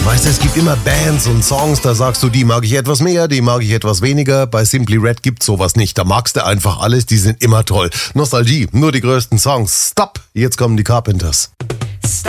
Weißt du, es gibt immer Bands und Songs, da sagst du, die mag ich etwas mehr, die mag ich etwas weniger. Bei Simply Red gibt's sowas nicht. Da magst du einfach alles, die sind immer toll. Nostalgie, nur die größten Songs. Stop, jetzt kommen die Carpenters.